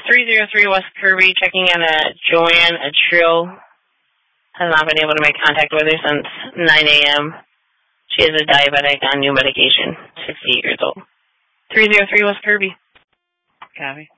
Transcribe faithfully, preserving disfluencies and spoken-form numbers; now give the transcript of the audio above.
three oh three West Kirby, checking in a Joanne Atrill. Has not been able to make contact with her since nine a.m. She is a diabetic on new medication, sixty-eight years old. three oh three West Kirby. Copy.